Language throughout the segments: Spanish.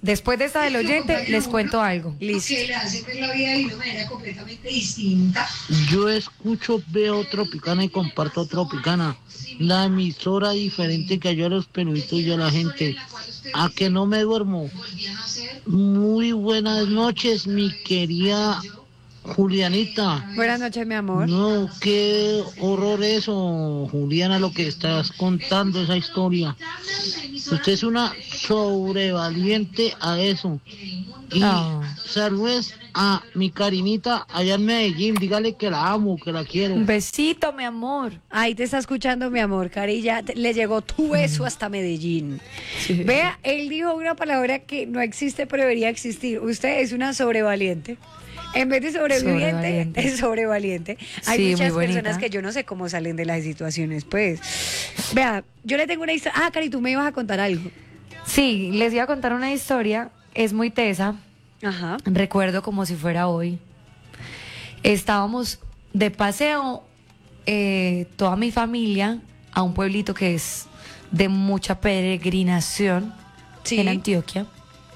Después de esta del oyente, les cuento algo. Listo. Que le hace ver la vida de una manera completamente distinta. Yo escucho, veo Tropicana y comparto Tropicana. La emisora diferente que yo a los periodistas y a la gente. A que no me duermo. Muy buenas noches, mi querida Julianita. Buenas noches, mi amor. No, qué horror eso, Juliana, lo que estás contando, esa historia. Usted es una sobrevaliente a eso. Y saludes a mi Karinita allá en Medellín. Dígale que la amo, que la quiero. Un besito, mi amor. Ahí te está escuchando, mi amor. Cari, ya le llegó tu beso hasta Medellín. Sí. Vea, él dijo una palabra que no existe, pero debería existir. Usted es una sobrevaliente. En vez de sobreviviente, es sobrevaliente. Hay muchas personas que yo no sé cómo salen de las situaciones, pues. Vea, yo le tengo una historia. Ah, Cari, tú me ibas a contar algo. Sí, les iba a contar una historia. Es muy tesa. Ajá. Recuerdo como si fuera hoy. Estábamos de paseo, toda mi familia, a un pueblito que es de mucha peregrinación en Antioquia.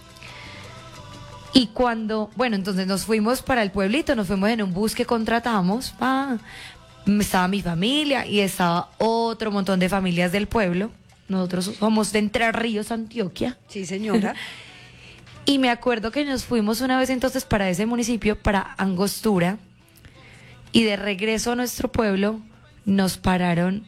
Y cuando, bueno, entonces nos fuimos para el pueblito, nos fuimos en un bus que contratamos. Estaba mi familia y estaba otro montón de familias del pueblo. Nosotros somos de Entre Ríos, Antioquia. Sí, señora. Y me acuerdo que nos fuimos una vez entonces para ese municipio, para Angostura, y de regreso a nuestro pueblo nos pararon,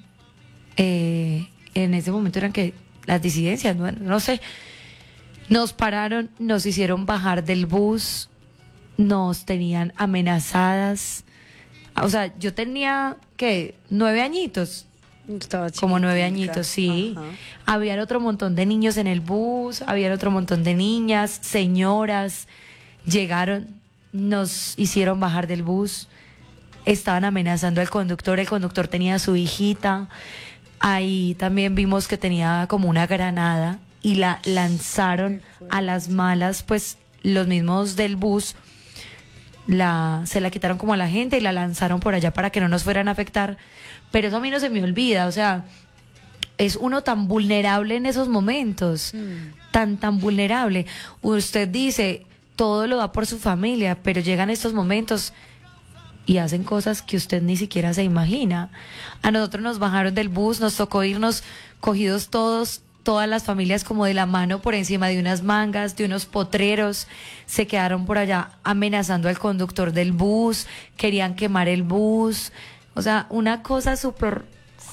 en ese momento eran que las disidencias, no sé, nos pararon, nos hicieron bajar del bus, nos tenían amenazadas. O sea, yo tenía, ¿qué? 9 añitos. Como 9 añitos, sí. Ajá. Había otro montón de niños en el bus, había otro montón de niñas, señoras. Llegaron, nos hicieron bajar del bus, estaban amenazando al conductor. El conductor tenía a su hijita. Ahí también vimos que tenía como una granada y la lanzaron a las malas, pues los mismos del bus se la quitaron como a la gente y la lanzaron por allá para que no nos fueran a afectar. Pero eso a mí no se me olvida, o sea, es uno tan vulnerable en esos momentos, tan vulnerable. Usted dice, todo lo da por su familia, pero llegan estos momentos y hacen cosas que usted ni siquiera se imagina. A nosotros nos bajaron del bus, nos tocó irnos cogidos todas las familias como de la mano por encima de unas mangas, de unos potreros. Se quedaron por allá amenazando al conductor del bus, querían quemar el bus. O sea, una cosa súper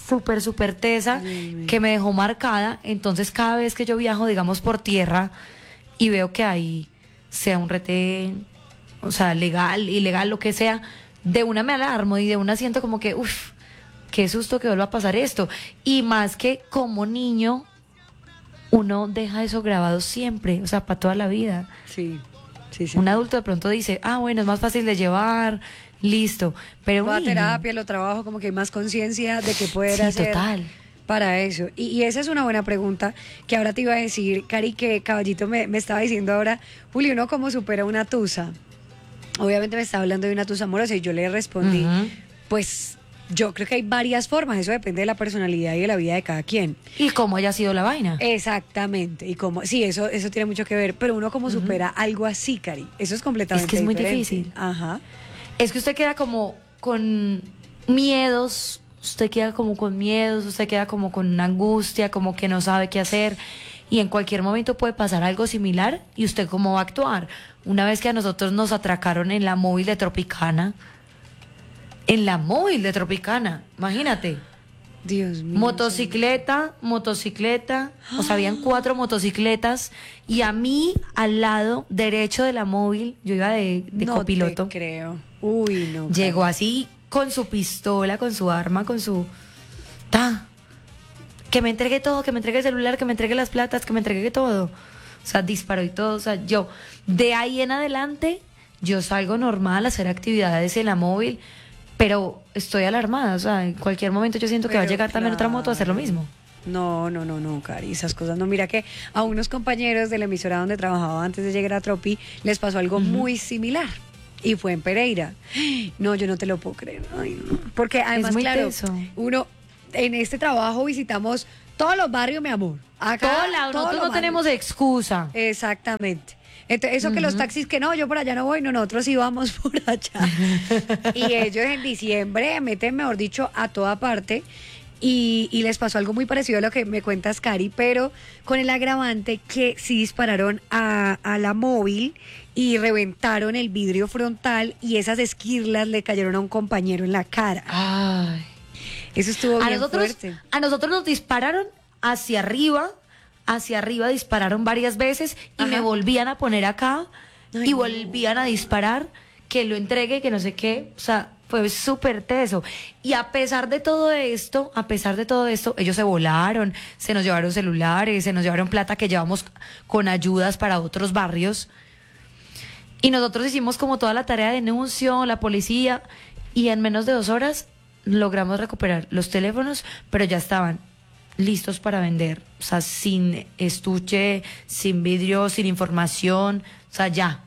tesa que me dejó marcada. Entonces cada vez que yo viajo, digamos, por tierra y veo que hay, sea un retén, o sea, legal, ilegal, lo que sea, de una me alarmo y de una siento como que, uff, qué susto que vuelva a pasar esto. Y más que como niño, uno deja eso grabado siempre, o sea, para toda la vida. Sí. Un adulto de pronto dice, bueno, es más fácil de llevar, listo. Pero va a terapia, lo trabajo, como que hay más conciencia de que poder hacer para eso. Y esa es una buena pregunta que ahora te iba a decir, Cari, que Caballito me estaba diciendo ahora, Juli, ¿uno cómo supera una tusa? Obviamente me estaba hablando de una tusa amorosa y yo le respondí, pues yo creo que hay varias formas, eso depende de la personalidad y de la vida de cada quien. Y cómo haya sido la vaina. Exactamente, y cómo, sí, eso tiene mucho que ver, pero uno cómo supera algo así, Cari, eso es completamente diferente. Es que es diferente. muy difícil. Ajá. Es que usted queda como con miedos, usted queda como con angustia, como que no sabe qué hacer, y en cualquier momento puede pasar algo similar, y usted cómo va a actuar. Una vez que a nosotros nos atracaron en la móvil de Tropicana, imagínate. Dios mío. Motocicleta, o sea, habían 4 motocicletas y a mí al lado derecho de la móvil, yo iba de copiloto. No te creo. Uy, no. Llegó así con su pistola, con su arma, con su... Que me entregue todo, que me entregue el celular, que me entregue las platas, que me entregue todo. O sea, disparó y todo. O sea, yo, de ahí en adelante, yo salgo normal a hacer actividades en la móvil, pero estoy alarmada, o sea, en cualquier momento yo siento que va a llegar también otra moto a hacer lo mismo. No, Cari, esas cosas no. Mira que a unos compañeros de la emisora donde trabajaba antes de llegar a Tropi, les pasó algo muy similar. Y fue en Pereira. No, yo no te lo puedo creer. Ay, no. Porque además, claro, uno en este trabajo visitamos Todos los barrios, mi amor. Acá, nosotros no tenemos excusa. Exactamente. Entonces, eso que los taxis que no, yo por allá no voy, no, nosotros sí vamos por allá. Y ellos en diciembre meten, mejor dicho, a toda parte. Y les pasó algo muy parecido a lo que me cuentas, Cari, pero con el agravante que sí dispararon a la móvil y reventaron el vidrio frontal y esas esquirlas le cayeron a un compañero en la cara. Ay. Eso estuvo bien fuerte. A nosotros nos dispararon hacia arriba dispararon varias veces y me volvían a poner acá y volvían a disparar, que lo entregue, que no sé qué, o sea, fue súper teso. Y a pesar de todo esto, ellos se volaron, se nos llevaron celulares, se nos llevaron plata que llevamos con ayudas para otros barrios. Y nosotros hicimos como toda la tarea de denuncio, la policía, y en menos de 2 horas logramos recuperar los teléfonos, pero ya estaban listos para vender, o sea, sin estuche, sin vidrio, sin información, o sea, ya.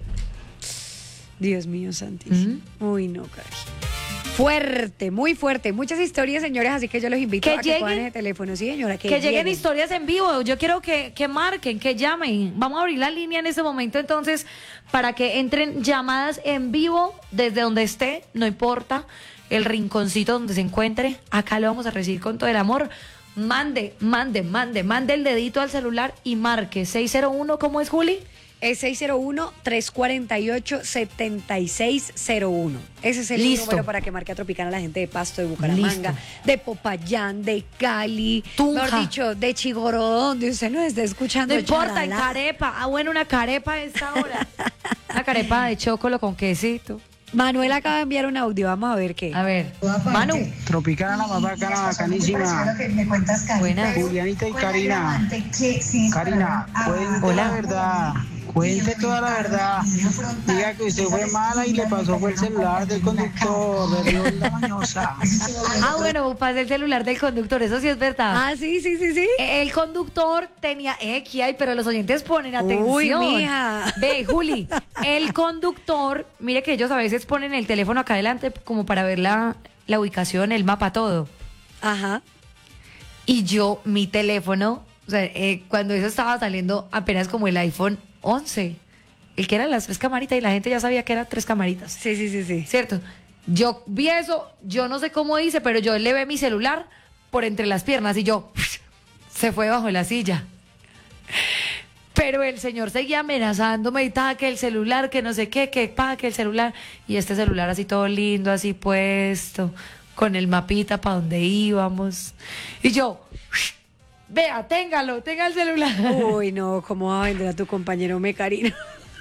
Dios mío santísimo. Uy, no, Cari. Fuerte, muy fuerte. Muchas historias, señores, así que yo los invito a que pongan el teléfono. Sí, señora, que lleguen historias en vivo. Yo quiero que marquen, que llamen. Vamos a abrir la línea en este momento, entonces, para que entren llamadas en vivo desde donde esté, no importa, el rinconcito donde se encuentre. Acá lo vamos a recibir con todo el amor. Mande el dedito al celular y marque 601, ¿cómo es, Juli? Es 601-348-7601. Ese es el número para que marque a Tropicana la gente de Pasto, de Bucaramanga, de Popayán, de Cali, Tunja, mejor dicho, de Chigorodó, donde usted nos esté escuchando. No importa, en carepa. Bueno, una carepa a esta hora. Una carepa de chocolo con quesito. Manuel acaba de enviar un audio, vamos a ver qué. A ver, Manu. Tropicana, la más bacana, bacanísima. Buena. Julianita y Karina. Karina, cuente la verdad. Cuente toda la verdad. Diga que usted fue mala y le pasó fue el celular del conductor, de la mañosa. Bueno, pasé el celular del conductor, eso sí es verdad. Ah, sí. El conductor tenía pero los oyentes ponen atención. Uy, mija. Ve, Juli, el conductor, mire que ellos a veces ponen el teléfono acá adelante como para ver la ubicación, el mapa, todo. Ajá. Y mi teléfono, o sea, cuando eso estaba saliendo apenas como el iPhone 11, el que eran las 3 camaritas y la gente ya sabía que eran 3 camaritas. Sí. ¿Cierto? Yo vi eso, yo no sé cómo hice, pero yo le ve mi celular por entre las piernas y se fue bajo la silla. Pero el señor seguía amenazándome y que el celular, que no sé qué, que el celular. Y este celular así todo lindo, así puesto, con el mapita para donde íbamos. Y yo, vea, tenga el celular. Uy, no, ¿cómo va a vender a tu compañero Mecarino?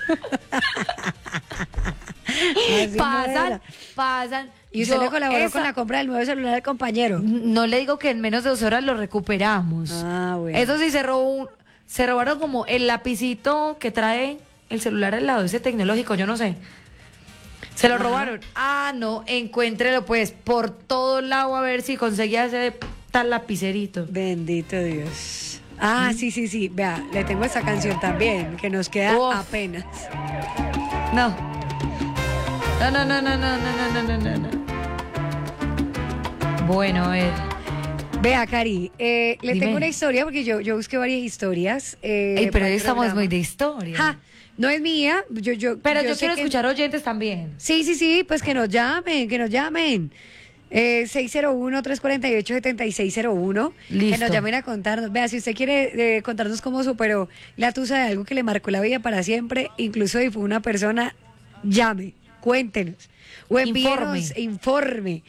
Pasan. ¿Y usted le colaboró con la compra del nuevo celular del compañero? No le digo que en menos de 2 horas lo recuperamos. Ah, bueno. Eso sí, se robaron como el lapicito que trae el celular al lado, ese tecnológico, yo no sé. Se lo robaron. No, encuéntrelo pues por todo lado a ver si conseguía ese tal lapicerito. Bendito Dios. Sí. Vea, le tengo esta canción también, que nos queda apenas. No. Bueno, a ver. Vea, Cari, le tengo una historia, porque yo busqué varias historias. Pero hoy estamos muy de historia. No es mía, pero yo quiero escuchar oyentes también. Sí, pues que nos llamen. 601-348-7601. Listo. Que nos llamen a contarnos. Vea, si usted quiere contarnos cómo superó la tusa de algo que le marcó la vida para siempre, incluso si fue una persona, llame, cuéntenos. O envíenos informe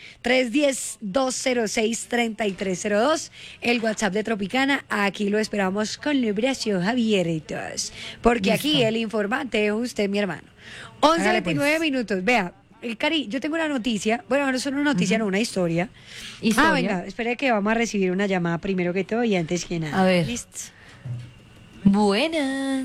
310-206-3302, el WhatsApp de Tropicana. Aquí lo esperamos con el brazo abiertos, porque Listo. aquí el informante es usted, mi hermano. 11:29 minutos. Vea, Cari, yo tengo una noticia. Bueno, no es una noticia, no, una historia. Venga, espere que vamos a recibir una llamada primero que todo y antes que nada. A ver. ¿Listo? Buenas.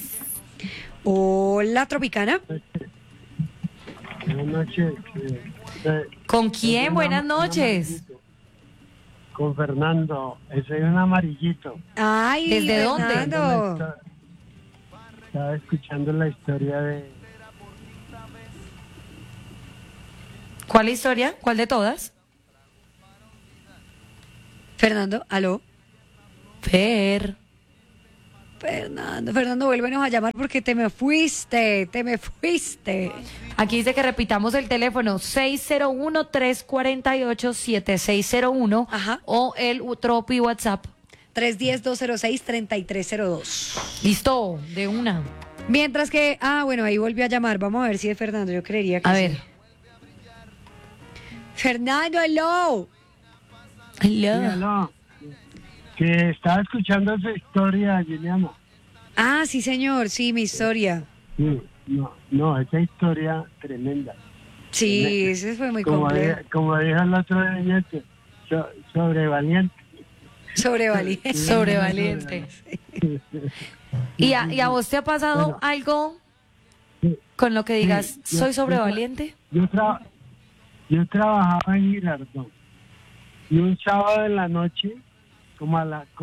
Hola, Tropicana. Buenas noches. ¿Con quién? Buenas noches. Con Fernando. Ese es un amarillito. Ay, ¿desde dónde? Fernando. Estaba escuchando la historia de... ¿Cuál historia? ¿Cuál de todas? Fernando, ¿aló? Fernando, vuélvenos a llamar porque te me fuiste. Aquí dice que repitamos el teléfono 601-348-7601. Ajá. O el Tropi WhatsApp. 310-206-3302. Listo, de una. Mientras que, bueno, ahí volvió a llamar. Vamos a ver si es Fernando, yo creería que A sí. ver. Fernando, hello. Aló. Que estaba escuchando esa historia, Juliana. Sí, señor, sí, mi historia. Sí, no, esa historia tremenda. Sí, ese fue muy Como complejo. dijo el otro día, sobrevaliente. Sobrevaliente. ¿Y a vos te ha pasado algo con lo que digas, soy sobrevaliente? Yo trabajaba en Girardot y un sábado en la noche, como a las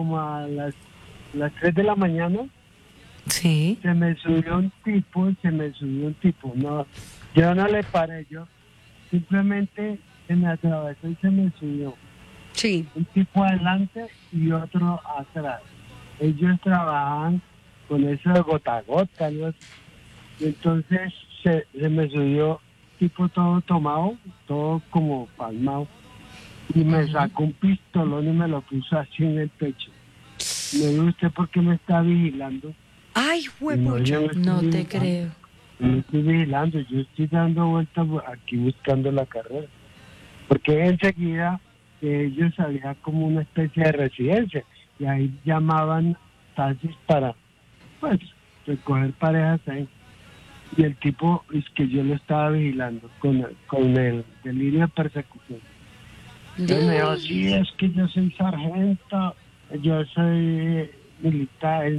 3 de la mañana, Sí. se me subió un tipo. No, yo no le paré, yo simplemente se me atravesó y se me subió. Sí. Un tipo adelante y otro atrás. Ellos trabajaban con eso de gota a gota, ¿no? Y entonces se me subió, tipo todo tomado, todo como palmado, y me sacó un pistolón y me lo puso así en el pecho. Me dijo, ¿usted por qué me está vigilando? Ay, Yo huepucha. no estoy No te vigilando, creo. no estoy vigilando, yo estoy dando vueltas aquí buscando la carrera. Porque enseguida ellos había como una especie de residencia y ahí llamaban taxis para, pues, recoger parejas ahí. Y el tipo es que yo lo estaba vigilando con el delirio de persecución. Entonces me dijo, sí, es que yo soy sargento, yo soy militar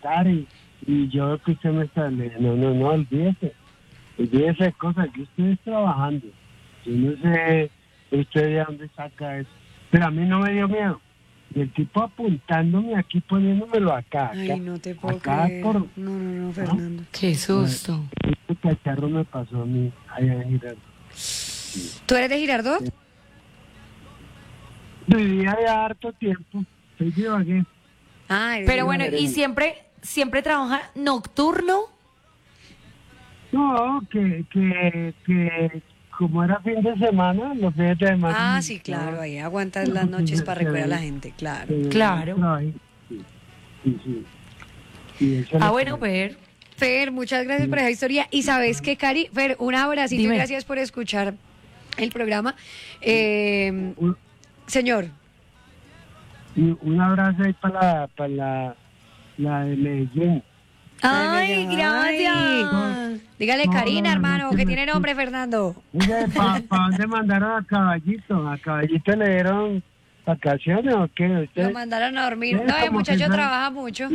y yo veo que usted me está... No, olvídese de cosas, yo estoy trabajando. Yo no sé usted de dónde saca eso. Pero a mí no me dio miedo. Y el tipo apuntándome aquí, poniéndomelo acá. Ay, no te puedo acá creer. No, Fernando. Qué susto. Este cacharro me pasó a mí allá en Girardot. ¿Tú eres de Girardot? Vivía ya harto tiempo. Soy de Ibagué. Pero bueno, ¿y siempre trabaja nocturno? No, que como era fin de semana, los fines de semana... Sí, claro, ahí aguantas las noches para recoger a la gente, claro. Claro. Sí. Y eso Bueno, Fer, muchas gracias por esa historia. Y sabes qué, Cari, Fer, un abracito y Dime. gracias por escuchar el programa. Señor. Y un abrazo ahí para la de Medellín. Ay, gracias. Dígale Karina, no, hermano, que que me- tiene nombre, Fernando. Oye, ¿para dónde mandaron a Caballito? ¿A Caballito le dieron vacaciones o qué? Lo ¿Ustedes mandaron a dormir. Sí, No, el como muchacho que son- trabaja mucho.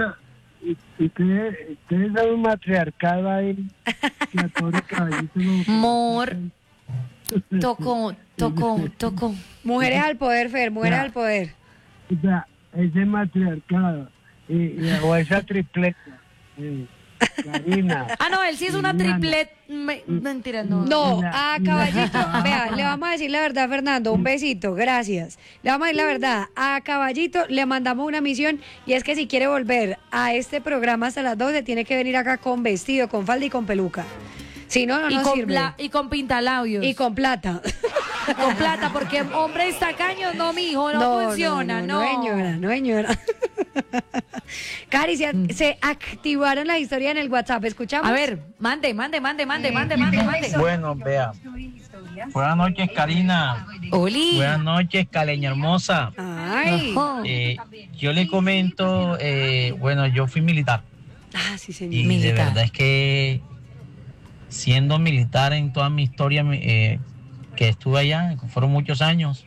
ustedes son un matriarcado ahí? Que al pobre Caballito no... Amor. Tocó. Mujeres al poder, Fer, mujeres Ya. al poder. O sea, ese matriarcado o esa tripleta, Karina. No, él sí es una Liliana. triplet. Mentira, no. No, Mira, a Caballito, vea, le vamos a decir la verdad, Fernando, un besito, gracias. Le vamos a decir la verdad, a Caballito le mandamos una misión y es que si quiere volver a este programa hasta las 12 tiene que venir acá con vestido, con falda y con peluca. Si no, no Y nos con, sirve. y con pintalabios. Y con plata. Con plata, porque hombres tacaños, no, mijo, no funciona, no. No, señora. Cari, se activaron las historias en el WhatsApp, ¿escuchamos? A ver, mande. Bueno, vea. Buenas noches, Karina. Oli. Buenas noches, Caleña hermosa. Ay. Ojo. Yo le comento, bueno, yo fui militar. Sí, señor. Y de Militar. verdad es que siendo militar en toda mi historia que estuve allá, que fueron muchos años,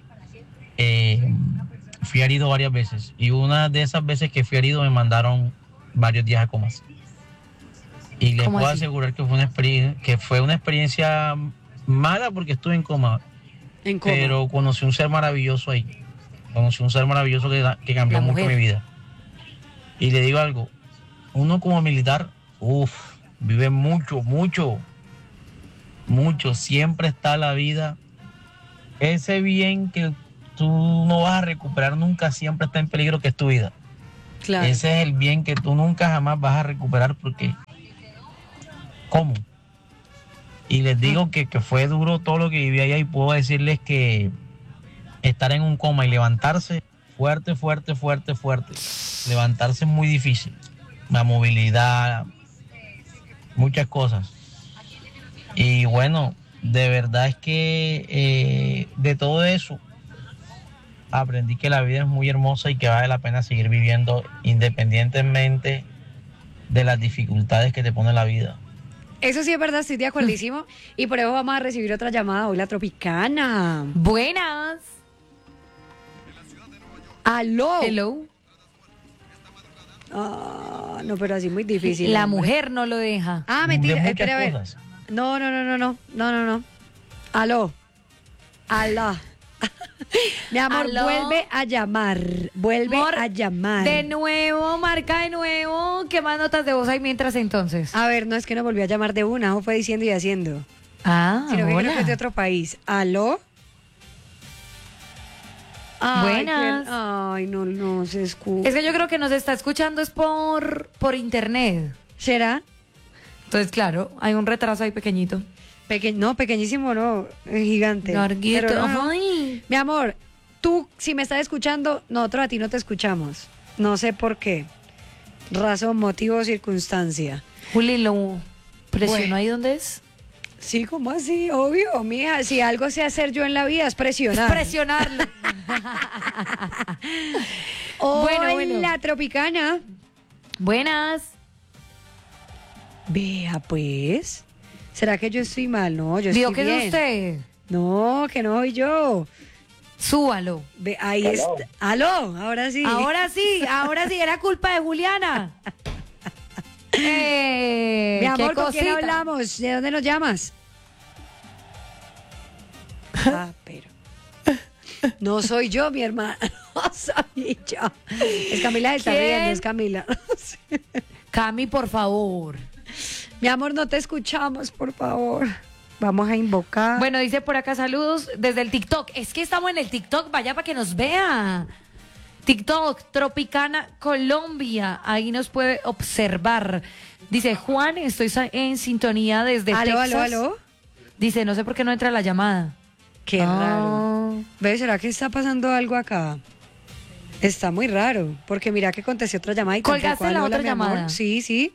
fui herido varias veces. Y una de esas veces que fui herido me mandaron varios días a comas. Y les ¿Cómo puedo así? asegurar que fue una experiencia mala porque estuve en coma. En coma. Pero conocí un ser maravilloso ahí. Conocí un ser maravilloso que cambió La mucho mujer. mi vida. Y le digo algo, uno como militar, vive mucho. Siempre está la vida. Ese bien que tú no vas a recuperar nunca, siempre está en peligro, que es tu vida. Claro. Ese es el bien que tú nunca jamás vas a recuperar porque ¿cómo? Y les digo que fue duro todo lo que viví allá y puedo decirles que estar en un coma y levantarse fuerte. Levantarse es muy difícil. La movilidad, muchas cosas. Y bueno, de verdad es que de todo eso aprendí que la vida es muy hermosa y que vale la pena seguir viviendo independientemente de las dificultades que te pone la vida. Eso sí es verdad, estoy de acuerdísimo. Y por eso vamos a recibir otra llamada. Hola, Tropicana. Buenas. Aló. Hello. Ah, no, pero así muy difícil. La hombre. mujer no lo deja. Ah, mentira. De muchas Espera, a ver. cosas. No. Aló. Alá. Mi amor, Aló. vuelve a llamar. Amor, a llamar. De nuevo, marca de nuevo. ¿Qué más notas de voz hay mientras entonces? A ver, no es que no volvió a llamar de una, o fue diciendo y haciendo. Ah, Sino que creo hola. que es de otro país. ¿Aló? Ay, Buenas. Ay, no se escucha. Es que yo creo que nos está escuchando es por internet. ¿Será? Entonces, claro, hay un retraso ahí pequeñito. No, pequeñísimo, no, es gigante. Larguito. Pero no. Ay. Mi amor, tú, si me estás escuchando, nosotros a ti no te escuchamos. No sé por qué. Razón, motivo, circunstancia. Juli, ¿lo presionó Bueno. ahí donde es? Sí, ¿cómo así? Obvio, mija. Si algo sé hacer yo en la vida es presionar. Presionarlo. Hola, Bueno. Tropicana. Buenas. Vea, pues. ¿Será que yo estoy mal? No, yo Digo estoy que bien. es usted. No, que no soy yo. Súbalo. Ve, ahí está. Aló, ahora sí. Ahora sí, era culpa de Juliana. Mi amor, qué ¿con quién cosita. hablamos? ¿De dónde nos llamas? Ah, pero. No soy yo, mi hermana. No soy yo. Es Camila, está ¿Quién? riendo, es Camila. Cami, por favor. Mi amor, no te escuchamos, por favor. Vamos a invocar. Bueno, dice por acá saludos desde el TikTok. Es que estamos en el TikTok, vaya para que nos vea. TikTok, Tropicana Colombia. Ahí nos puede observar. Dice, Juan, estoy en sintonía desde aló, Texas. aló. Dice, no sé por qué no entra la llamada. Qué raro. ¿Ves? ¿Será que está pasando algo acá? Está muy raro, porque mira que contesté otra llamada y ¿Colgaste tampoco, la aló, otra hola, mi amor. llamada? Sí.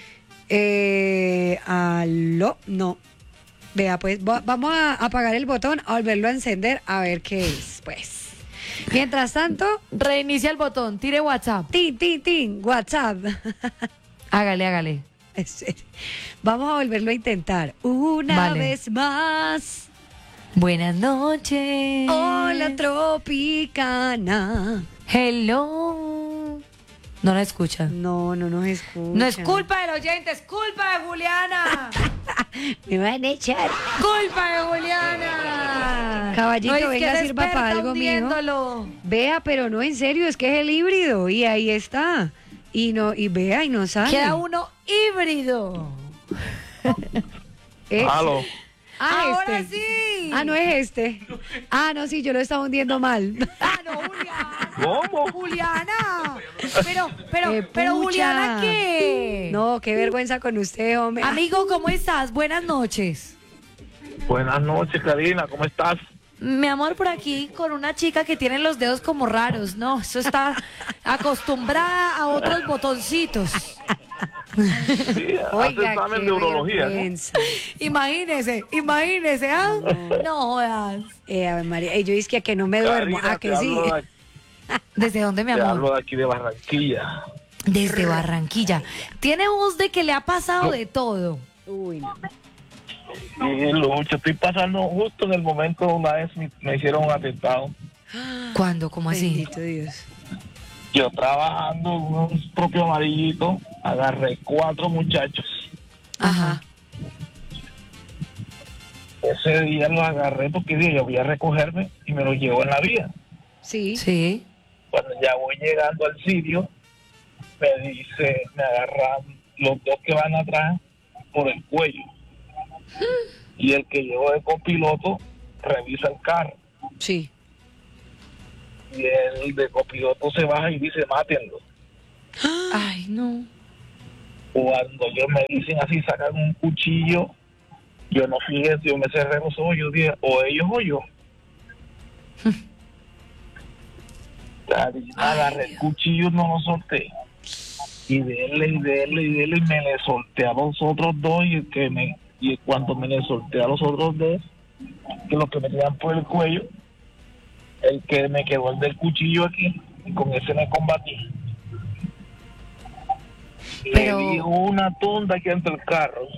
Aló, no. Vea, pues vamos a apagar el botón, a volverlo a encender, a ver qué es, pues. Mientras tanto, Reinicia el botón, tire WhatsApp. tin, WhatsApp. Hágale. En serio. Vamos a volverlo a intentar. Una Vale. vez más. Buenas noches. Hola, Tropicana. Hello. No la escucha. No nos escucha. No es culpa del oyente, es culpa de Juliana. Me van a echar. Culpa de Juliana. Caballito, No es venga, que es sirva experta para algo, mijo. hundiéndolo. Vea, pero no, en serio, es que es el híbrido. Y ahí está. Y vea, y no sale. Queda uno híbrido. Aló. Ahora este. sí. Ah, no es este. Ah, no, sí, yo lo estaba hundiendo mal. Ah, no, Juliana. ¿Cómo? Juliana. Pero Pucha. Juliana, ¿qué? No, qué vergüenza con usted, hombre. Amigo, ¿cómo estás? Buenas noches. Buenas noches, Karina, ¿cómo estás? Mi amor, por aquí con una chica que tiene los dedos como raros, ¿no? Eso está acostumbrada a otros botoncitos. Sí, hace Oiga, examen qué de urología, ¿no? vergüenza. Imagínese, ¿ah? No jodas. A ver, María, y yo dije que no me duermo. Karina, ¿A que sí? ¿Desde dónde, mi Te amor? hablo de aquí de Barranquilla. Desde Barranquilla. Tiene voz de que le ha pasado de todo. Uy, no. Y Lucho, estoy pasando justo en el momento una vez me hicieron un atentado. ¿Cuándo? ¿Cómo así? Bendito Dios. Yo trabajando en un propio amarillito, agarré 4 muchachos. Ajá. Ese día los agarré porque dije, yo voy a recogerme y me los llevo en la vía. Sí. Sí. Cuando ya voy llegando al sitio, me agarran los 2 que van atrás por el cuello. Y el que llevo de copiloto revisa el carro. Sí. Y el de copiloto se baja y dice, mátenlo. Ay, no. Cuando ellos me dicen así, sacan un cuchillo, yo no fijé, yo me cerré los ojos, yo dije, o ellos o yo. Agarré el cuchillo, no lo solté. Y dele, y me le solté a los otros dos, y cuando me le solté a los otros dos, que los que me tenían por el cuello, el que me quedó el del cuchillo aquí, y con ese me combatí. Pero... Le di una tunda aquí entre el carro.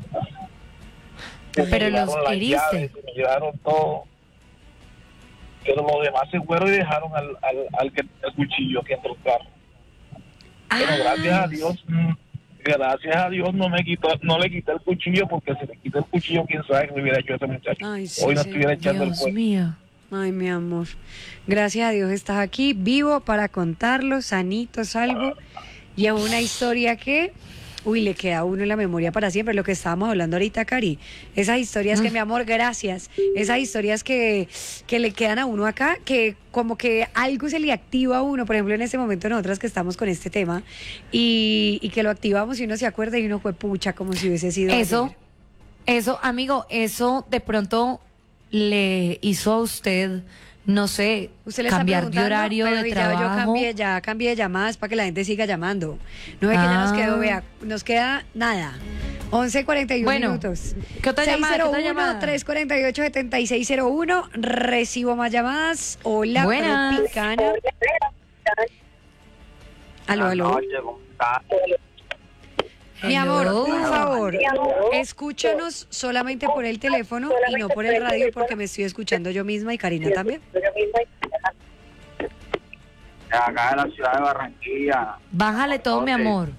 Pero los heriste. Llaves, me llevaron todo. Pero los demás se fueron y dejaron al que el cuchillo aquí entre el carro. Pero gracias a Dios no le quité el cuchillo, porque si le quité el cuchillo, quién sabe qué me hubiera hecho ese muchacho. Ay, sí, hoy no estuviera echando el cuello. Mío. Ay, mi amor. Gracias a Dios estás aquí, vivo para contarlo, sanito, salvo. Y es una historia que, le queda a uno en la memoria para siempre. Lo que estábamos hablando ahorita, Cari. Esas historias que, mi amor, gracias. Esas historias que le quedan a uno acá, que como que algo se le activa a uno. Por ejemplo, en este momento nosotras que estamos con este tema y que lo activamos y uno se acuerda y uno fue pucha, como si hubiese sido... Eso, amigo, eso de pronto le hizo a usted... No sé, usted le cambiar de horario de trabajo. Yo cambié de llamadas para que la gente siga llamando. No ve que ya nos quedó, vea, nos queda nada. 11:41 minutos. ¿Qué otra llamada? 601-348-7601. Recibo más llamadas. Hola, buenas. Tropicana. Aló. Mi amor, por favor, escúchanos solamente por el teléfono y no por el radio, porque me estoy escuchando yo misma y Karina también. Acá en la ciudad de Barranquilla. Bájale todo, mi amor.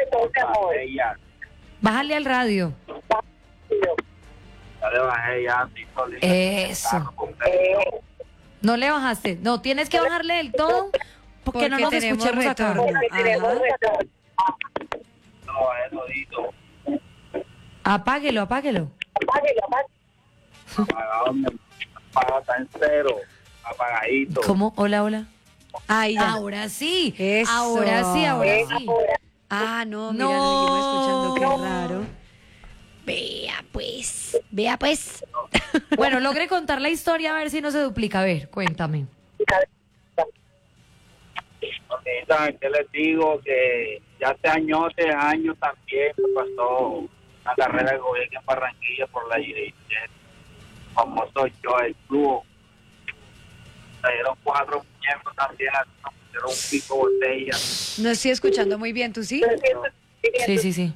Bájale al radio. Ya le bajé ya. Eso. No le bajaste. No, tienes que bajarle del todo porque no nos escuchemos acá. Apáguelo. Apagado, está en cero, apagadito. ¿Cómo? Hola. Ay, ya. Ahora sí. Eso. Ahora sí. Ah, no, mira, nos seguimos escuchando, qué raro. Vea pues. Bueno, logré contar la historia a ver si no se duplica. A ver, cuéntame. ¿Qué les digo? Que ya hace años también me pasó una carrera de gobierno en Barranquilla por la dirigente. Como soy yo, el club. Trajeron 4 muñecos también, nos pusieron un pico botella. No estoy escuchando muy bien, ¿tú sí? Sí.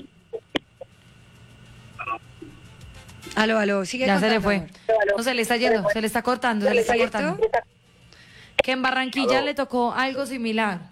Aló, sigue ya contando, se le fue. amor. No, se le está yendo, se le está cortando, Que en Barranquilla le tocó algo similar.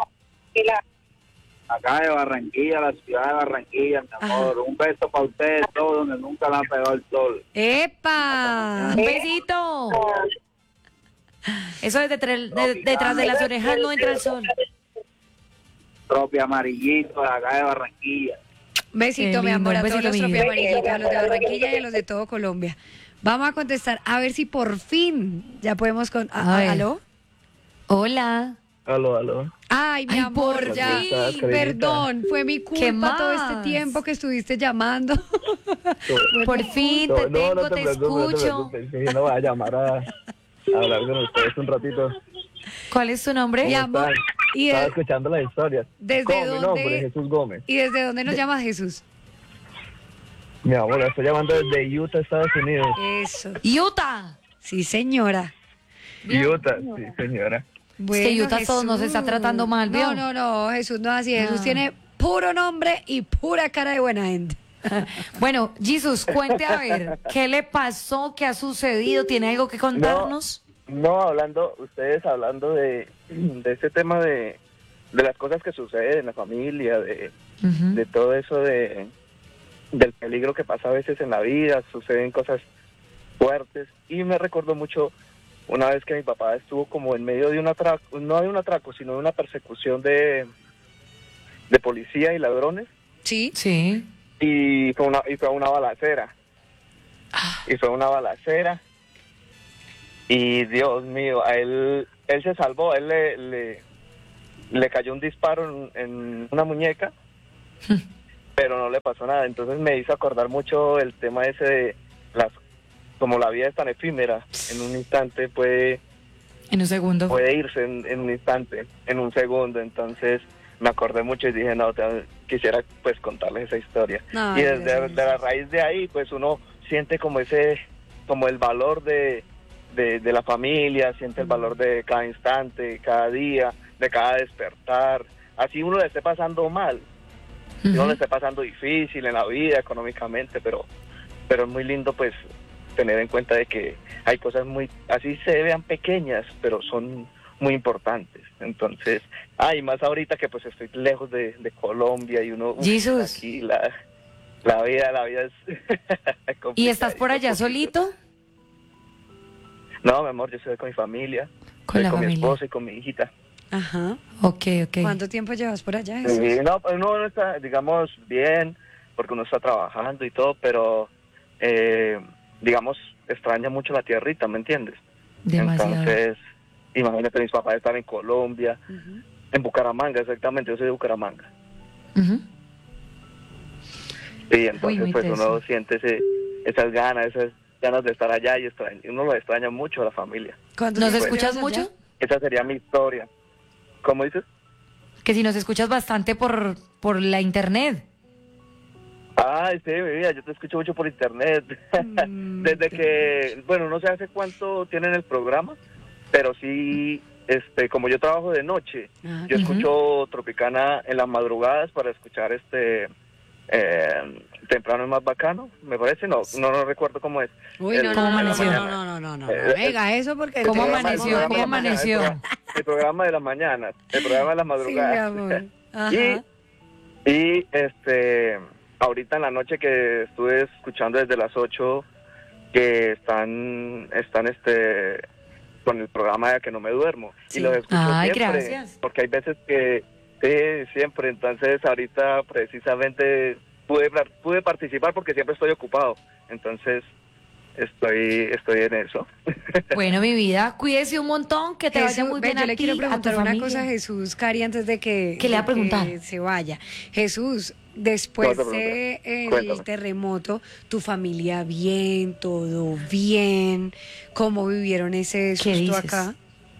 Acá de Barranquilla, la ciudad de Barranquilla, mi amor. Un beso para ustedes todos, donde nunca le han pegado el sol. ¡Epa! ¡Un besito! Eso es detrás de las orejas no entra el sol. Propio amarillito de acá de Barranquilla. Besito, mi amor, a todos los mío. propios amarillitos, a los de Barranquilla y a los de todo Colombia. Vamos a contestar, a ver si por fin ya podemos... ¿Aló? Hola. Aló. Ay, mi amor, ya. Perdón, fue mi culpa todo este tiempo que estuviste llamando. Por fin te tengo, te escucho. Yo no voy a llamar a hablar con ustedes un ratito. ¿Cuál es tu nombre? Mi amor. Estaba escuchando las historias. ¿Desde dónde? Mi nombre es Jesús Gómez. ¿Y desde dónde nos llamas, Jesús? Mi amor, estoy llamando desde Utah, Estados Unidos. Eso. ¡Utah! Sí, señora. Utah, sí, señora. Bueno, es que Utah todo nos está tratando mal, ¿vio? No, Jesús no es así. Jesús tiene puro nombre y pura cara de buena gente. Bueno, Jesús, cuente a ver, ¿qué le pasó? ¿Qué ha sucedido? ¿Tiene algo que contarnos? No, ustedes hablando de ese tema de las cosas que suceden en la familia, de todo eso del peligro que pasa a veces en la vida, suceden cosas fuertes, y me recordó mucho una vez que mi papá estuvo como en medio de un atraco, no de un atraco, sino de una persecución de policía y ladrones. Sí. Y fue una balacera. Y fue una balacera. Y Dios mío, a él se salvó, él le cayó un disparo en una muñeca, pero no le pasó nada. Entonces me hizo acordar mucho el tema ese de como la vida es tan efímera, en un instante puede irse en un instante, en un segundo. Entonces me acordé mucho y dije, no, quisiera pues contarles esa historia. No, y desde la raíz de ahí, pues uno siente como el valor de la familia, siente el valor de cada instante, cada día, de cada despertar. Así uno le esté pasando mal, uno le esté pasando difícil en la vida, económicamente, pero es muy lindo pues tener en cuenta de que hay cosas así se vean pequeñas, pero son muy importantes. Entonces, y más ahorita que pues estoy lejos de Colombia y uno aquí la vida es ¿Y estás por allá solito? No, mi amor, yo estoy con mi familia, con mi esposa y con mi hijita. Ajá. Ok. ¿Cuánto tiempo llevas por allá? Sí, no, pues uno está, digamos, bien, porque uno está trabajando y todo, pero digamos, extraña mucho la tierrita, ¿me entiendes? Demasiado. Entonces, imagínate, mis papás están en Colombia, en Bucaramanga, exactamente, yo soy de Bucaramanga. Y entonces pues uno siente esas ganas de estar allá y uno lo extraña mucho a la familia. ¿Nos escuchas mucho? Esa sería mi historia. ¿Cómo dices? Que si nos escuchas bastante por la internet. Sí, mi vida, yo te escucho mucho por internet. Desde que, bueno, no sé hace cuánto tienen el programa, pero sí, como yo trabajo de noche, yo escucho Tropicana en las madrugadas para escuchar temprano es más bacano, me parece, no recuerdo cómo es. Uy, no, venga, eso porque... ¿Cómo amaneció? El programa de las mañanas, el programa de las madrugadas. Sí, mi amor. Ajá. Y ahorita en la noche que estuve escuchando desde las 8 que están con el programa de Que No Me Duermo. Sí. Y los escucho siempre. Gracias. Porque hay veces que sí, siempre. Entonces ahorita precisamente pude participar porque siempre estoy ocupado. Entonces estoy en eso. Bueno, mi vida, cuídese un montón, que te vaya muy bien. Yo le quiero preguntar una cosa a Jesús, Cari, antes de que le va a preguntar? Se vaya. Jesús, después del terremoto, tu familia bien, todo bien, ¿cómo vivieron ese susto acá?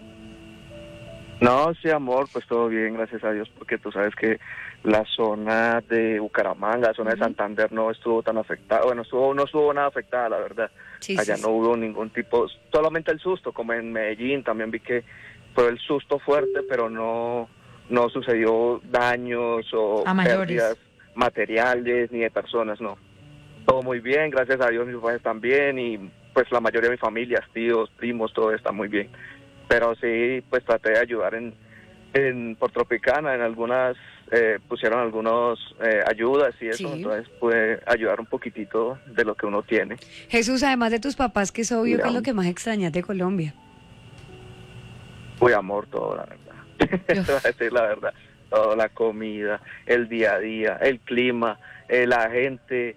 No, sí, amor, pues todo bien, gracias a Dios, porque tú sabes que la zona de Bucaramanga, la zona de Santander no estuvo tan afectada, no estuvo nada afectada, la verdad. Allá no hubo ningún tipo, solamente el susto, como en Medellín también vi que fue el susto fuerte, pero no sucedió daños o pérdidas materiales ni de personas, no. Todo muy bien, gracias a Dios, mis padres están bien y pues la mayoría de mi familia, tíos, primos, todo está muy bien. Pero sí, pues traté de ayudar por Tropicana, en algunas pusieron algunos ayudas y eso, entonces pude ayudar un poquitito de lo que uno tiene. Jesús, además de tus papás, que es obvio, ¿qué es lo que más extrañas de Colombia? Muy amor, todo, la verdad. Te voy a decir la verdad. Todo, la comida, el día a día, el clima, la gente,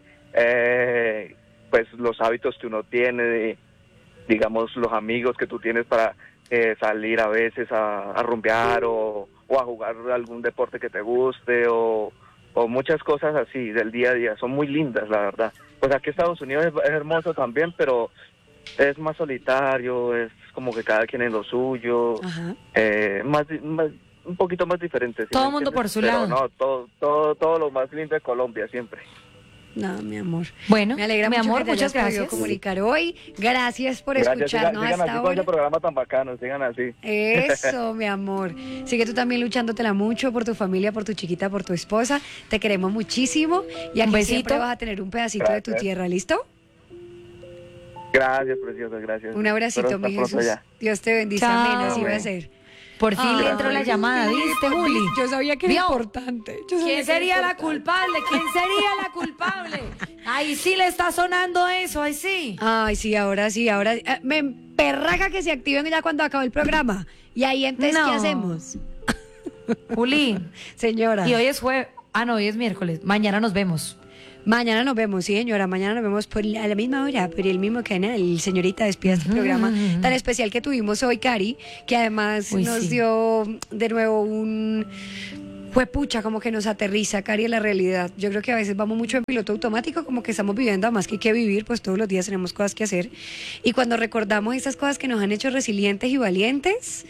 pues los hábitos que uno tiene, digamos, los amigos que tú tienes para salir a veces a rumbear o a jugar algún deporte que te guste o muchas cosas así del día a día. Son muy lindas, la verdad. Pues aquí Estados Unidos es hermoso también, pero es más solitario, es como que cada quien en lo suyo, más un poquito más diferente. ¿Sí? Todo el mundo por su lado. No, todo lo más lindo de Colombia siempre. No, mi amor. Bueno, me alegra mi mucho amor, que te muchas hayas podido comunicar hoy. Gracias por escucharnos sigan hasta así ahora. con ese programa tan bacano, sigan así. Eso, mi amor. Sigue tú también luchándotela mucho por tu familia, por tu chiquita, por tu esposa. Te queremos muchísimo y aquí siempre vas a tener un pedacito de tu tierra, ¿listo? Gracias, preciosa, gracias. Un abracito, mi Jesús. Dios te bendiga, amén, así va a ser. Por fin le entró la llamada, ¿viste, Juli? Yo sabía que era importante. ¿Quién sería la culpable? ¿Quién sería la culpable? Ahí sí le está sonando eso, ahí sí. Ay, sí, ahora sí, ahora me emperraga que se activen ya cuando acabe el programa. Y ahí entonces, ¿qué hacemos? Juli. Señora. Y hoy es jueves. No, hoy es miércoles. Mañana nos vemos. Mañana nos vemos, sí, señora. Mañana nos vemos a la misma hora, por el mismo canal. Señorita, despida este programa tan especial que tuvimos hoy, Cari, que además nos dio de nuevo un... Fue pucha, como que nos aterriza, Cari, en la realidad. Yo creo que a veces vamos mucho en piloto automático, como que estamos viviendo, además que hay que vivir, pues todos los días tenemos cosas que hacer. Y cuando recordamos estas cosas que nos han hecho resilientes y valientes,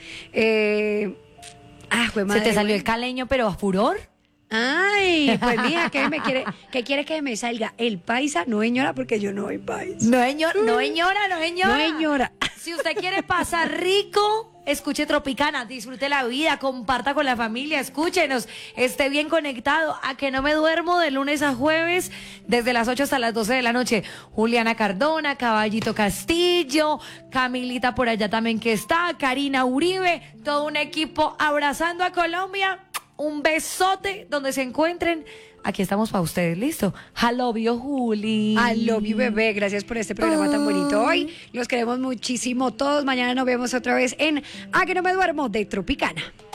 fue madre. ¿Se te salió el caleño, pero a furor? Ay, pues mira, ¿qué quiere que me salga? El paisa, no señora, porque yo no soy paisa. No señora. No señora. Si usted quiere pasar rico, escuche Tropicana, disfrute la vida, comparta con la familia, escúchenos, esté bien conectado. A que no me duermo de lunes a jueves, desde las 8 hasta las 12 de la noche. Juliana Cardona, Caballito Castillo, Camilita por allá también que está, Karina Uribe, todo un equipo abrazando a Colombia. Un besote donde se encuentren. Aquí estamos para ustedes, ¿listo? I love you, Juli. I love you, bebé. Gracias por este programa tan bonito hoy. Los queremos muchísimo todos. Mañana nos vemos otra vez en A que no me duermo de Tropicana.